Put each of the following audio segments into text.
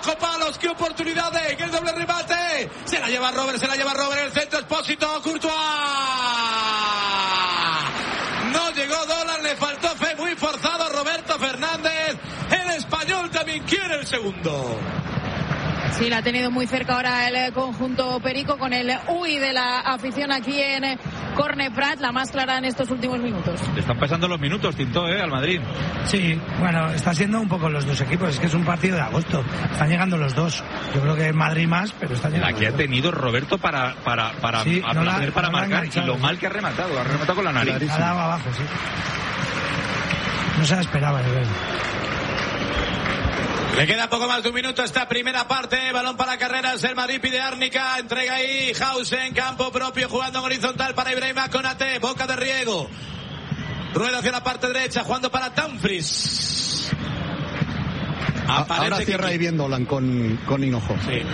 bajo palos, qué oportunidad de el doble remate. Se la lleva Robert, el centro Expósito, Courtois. No llegó Dolan, le faltó fe, muy forzado Roberto Fernández. El español también quiere el segundo. Sí, la ha tenido muy cerca ahora el conjunto perico con el UI de la afición aquí en Corne Prat, la más clara en estos últimos minutos. Le están pasando los minutos, Tintó, al Madrid. Sí, bueno, está siendo un poco los dos equipos, es que es un partido de agosto, están llegando los dos. Yo creo que Madrid más, pero está llegando. La que ha tenido Roberto para sí, para marcar, y lo mal que ha rematado con la nariz. Ha dado abajo, sí. No se la esperaba, yo creo. Le queda poco más de un minuto esta primera parte. Balón para carreras. El Madrid pide Árnica. Entrega ahí Hausen. Campo propio jugando en horizontal para Ibrahima Konate. Boca de Riego. Rueda hacia la parte derecha. Jugando para Dumfries. Ahora cierra ahí bien Dolan con Hinojo. Sí.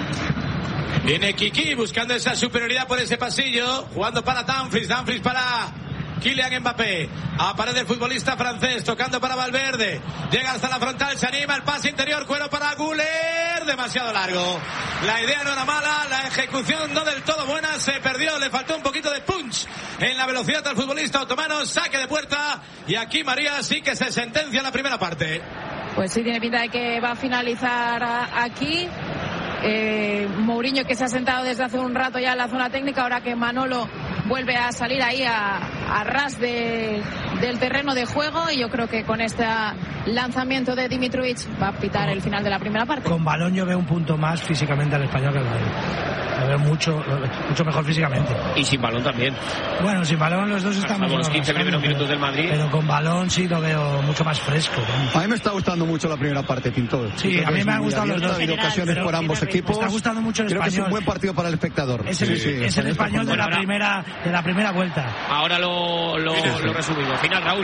Viene Kiki buscando esa superioridad por ese pasillo. Jugando para Dumfries. Dumfries para Kylian Mbappé. Aparece el futbolista francés tocando para Valverde. Llega hasta la frontal, se anima el pase interior, cuero para Güler, demasiado largo. La idea no era mala, la ejecución no del todo buena, se perdió, le faltó un poquito de punch en la velocidad al futbolista otomano. Saque de puerta y aquí María sí que se sentencia en la primera parte. Pues sí, tiene pinta de que va a finalizar aquí. Mourinho, que se ha sentado desde hace un rato ya en la zona técnica, ahora que Manolo vuelve a salir ahí a ras del terreno de juego, y yo creo que con este lanzamiento de Dimitrovic va a pitar el final de la primera parte. Con balón yo veo un punto más físicamente al español que al Madrid. Lo veo mucho mejor físicamente. Y sin balón también. Bueno, sin balón los dos estamos... Los 15 primeros minutos del Madrid. Pero con balón sí lo veo mucho más fresco. A mí me está gustando mucho la primera parte, Pintor. Sí, a mí me han gustado los dos. Ha habido ocasiones por ambos equipos. Me está gustando mucho el español. Creo que es un buen partido para el espectador. Es el español de la primera vuelta. Ahora lo resumimos. Final, Raúl.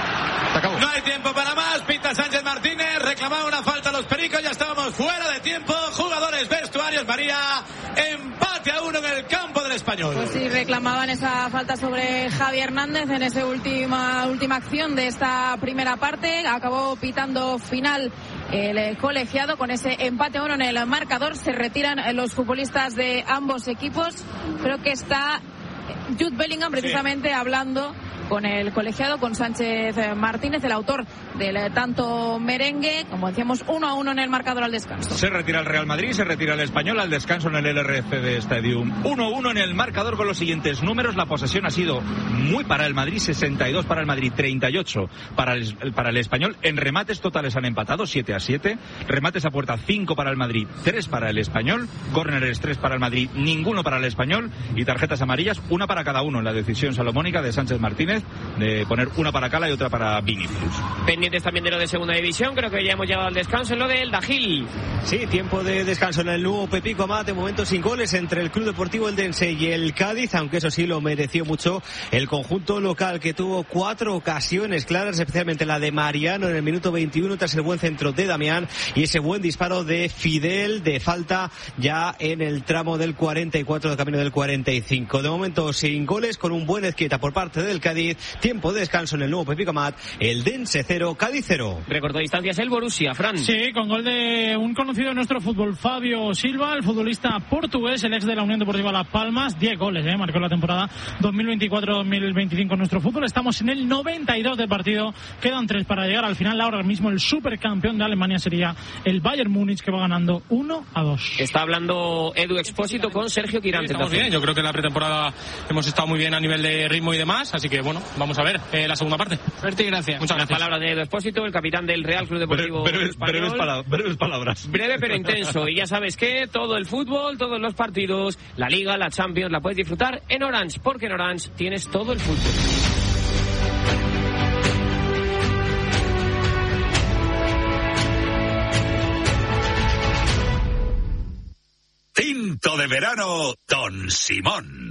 No hay tiempo para más. Pita Sánchez Martínez. Reclamaba una falta a los pericos. Ya estábamos fuera de tiempo. Jugadores, vestuarios, María. Empate a 1 en el campo del español. Pues sí, reclamaban esa falta sobre Javi Hernández en esa última acción de esta primera parte. Acabó pitando final el colegiado con ese empate a 1 en el marcador. Se retiran los futbolistas de ambos equipos. Creo que está Jude Bellingham precisamente hablando con el colegiado, con Sánchez Martínez, el autor del tanto merengue. Como decíamos, 1-1 en el marcador al descanso. Se retira el Real Madrid, se retira el Español al descanso en el LRFD Stadium. 1-1 en el marcador con los siguientes números. La posesión ha sido muy para el Madrid, 62 para el Madrid, 38 para el Español. En remates totales han empatado, 7-7. Remates a puerta, 5 para el Madrid, 3 para el Español. Córneres, 3 para el Madrid, ninguno para el Español. Y tarjetas amarillas, una para cada uno en la decisión salomónica de Sánchez Martínez de poner una para Cala y otra para Vinicius. Pendientes también de lo de segunda división, creo que ya hemos llegado al descanso en lo del Dajil. Sí, tiempo de descanso en el nuevo Pepico Amat, de momento sin goles entre el Club Deportivo Eldense y el Cádiz, aunque eso sí lo mereció mucho el conjunto local, que tuvo 4 ocasiones claras, especialmente la de Mariano en el minuto 21 tras el buen centro de Damián y ese buen disparo de Fidel de falta ya en el tramo del 44 de camino del 45. De momento sin goles, con un buen Ezquieta por parte del Cádiz. Tiempo de descanso en el nuevo Pepico Amat, Eldense 0, Cádiz 0. Recortó distancias el Borussia, Fran. Sí, con gol de un conocido de nuestro fútbol, Fabio Silva, el futbolista portugués, el ex de la Unión Deportiva Las Palmas. 10 goles, marcó la temporada 2024-2025 en nuestro fútbol. Estamos en el 92 del partido, quedan 3 para llegar al final. Ahora mismo el supercampeón de Alemania sería el Bayern Múnich, que va ganando 1-2. Está hablando Edu Expósito con Sergio Quirante. Sí, estamos bien, yo creo que en la pretemporada hemos estado muy bien a nivel de ritmo y demás, así que bueno, vamos a ver la segunda parte. Suerte y gracias. Muchas gracias. Palabras de Edu Expósito, el capitán del Real Club Deportivo Español. Breves palabras. Breve pero intenso. Y ya sabes que todo el fútbol, todos los partidos, la Liga, la Champions, la puedes disfrutar en Orange, porque en Orange tienes todo el fútbol. Tinto de verano, Don Simón.